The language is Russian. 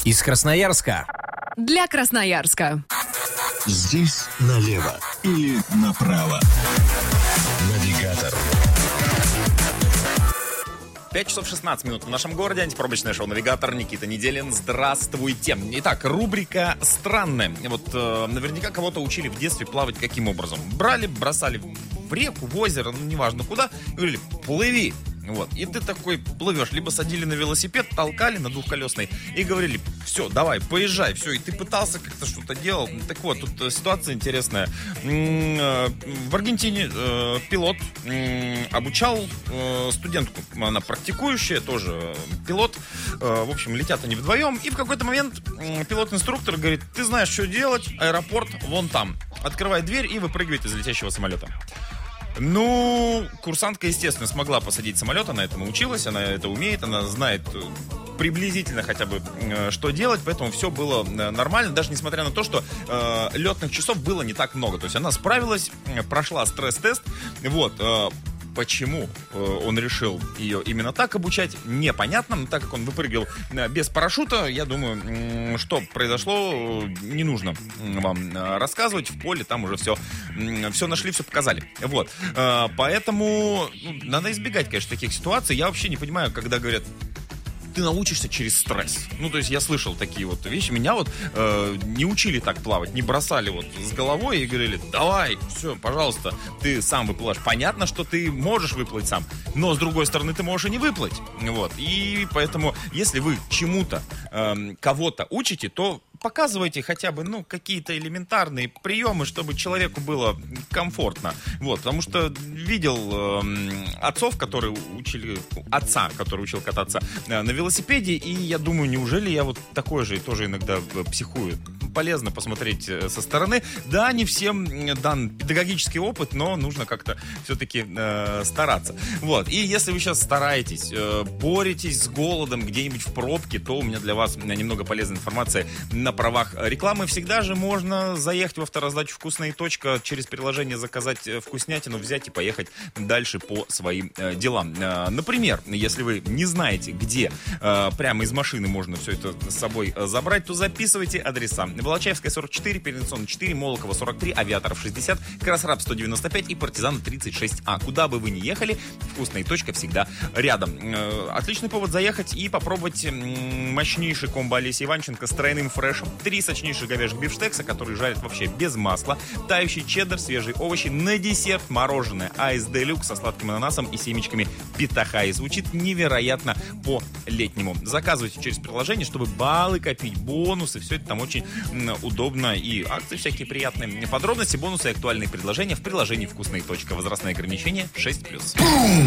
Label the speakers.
Speaker 1: Из Красноярска.
Speaker 2: Для Красноярска.
Speaker 3: Здесь налево или направо. Навигатор.
Speaker 4: 5 часов 16 минут в нашем городе. Антипробочное шоу «Навигатор». Никита Неделин. Здравствуйте. Итак, рубрика «Странная». Вот наверняка кого-то учили в детстве плавать каким образом? Брали, бросали в реку, в озеро, ну неважно куда, и говорили: плыви. Вот. И ты такой плывешь. Либо садили на велосипед, толкали на двухколесный и говорили: все, давай, поезжай. Все, и ты пытался как-то что-то делал. Так вот, тут ситуация интересная. В Аргентине пилот обучал студентку. Она практикующая, тоже пилот. В общем, летят они вдвоем. И в какой-то момент пилот-инструктор говорит: ты знаешь, что делать, аэропорт вон там. Открывает дверь и выпрыгивает из летящего самолета. Ну, курсантка, естественно, смогла посадить самолет, она этому училась, она это умеет, она знает приблизительно хотя бы, что делать, поэтому все было нормально, даже несмотря на то, что летных часов было не так много. То есть она справилась, прошла стресс-тест, вот. Почему он решил ее именно так обучать, непонятно. Но так как он выпрыгивал без парашюта, я думаю, что произошло, не нужно вам рассказывать. В поле там уже все нашли, все показали. Вот. Поэтому надо избегать, конечно, таких ситуаций. Я вообще не понимаю, когда говорят: ты научишься через стресс. Ну, то есть я слышал такие вот вещи. Меня вот не учили так плавать, не бросали вот с головой и говорили: давай, все, пожалуйста, ты сам выплываешь. Понятно, что ты можешь выплыть сам, но с другой стороны ты можешь и не выплыть. Вот. И поэтому, если вы чему-то кого-то учите, то показывайте хотя бы, какие-то элементарные приемы, чтобы человеку было комфортно. Вот, потому что видел отцов, которые учили, отца, который учил кататься на велосипеде, и я думаю, неужели я вот такой же и тоже иногда психую? Полезно посмотреть со стороны. Да, не всем дан педагогический опыт, но нужно как-то все-таки стараться. Вот, и если вы сейчас стараетесь, боретесь с голодом где-нибудь в пробке, то у меня для вас немного полезной информации на правах рекламы. Всегда же можно заехать в автораздачу «Вкусная точка», через приложение заказать вкуснятину, взять и поехать дальше по своим делам. Например, если вы не знаете, где прямо из машины можно все это с собой забрать, то записывайте адреса: Волочаевская 44, Перенесона 4, Молокова 43, Авиаторов 60, Красраб 195 и Партизана 36А. Куда бы вы ни ехали, «Вкусная точка» всегда рядом. Отличный повод заехать и попробовать мощнейший комбо Олеси Иванченко с тройным фрешем. 3 сочнейших говяжьих бифштекса, которые жарят вообще без масла. Тающий чеддер, свежие овощи. На десерт мороженое Айс Делюкс со сладким ананасом и семечками питахай. Звучит невероятно по-летнему. Заказывайте через приложение, чтобы баллы копить, бонусы. Все это там очень удобно. И акции всякие приятные. Подробности, бонусы и актуальные предложения в приложении «Вкусная точка». Возрастные ограничения 6+.